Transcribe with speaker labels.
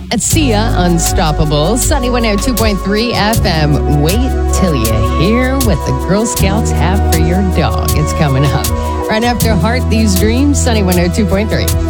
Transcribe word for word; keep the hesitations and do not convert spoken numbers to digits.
Speaker 1: At Sia, Unstoppable, Sunny one oh two point three F M. Wait till you hear what the Girl Scouts have for your dog. It's coming up. Right after Heart These Dreams, Sunny one oh two point three.